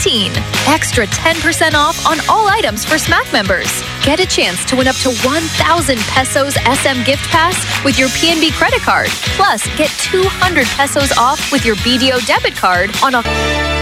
18. Extra 10% off on all items for Smack members. Get a chance to win up to 1,000 pesos SM Gift Pass with your PNB credit card. Plus, get 200 pesos off with your BDO debit card on a